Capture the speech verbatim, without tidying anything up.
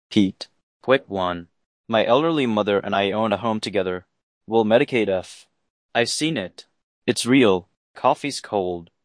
Pete. Quick one. My elderly mother and I own a home together. We'll medicate F. I've seen it. It's real. Coffee's cold.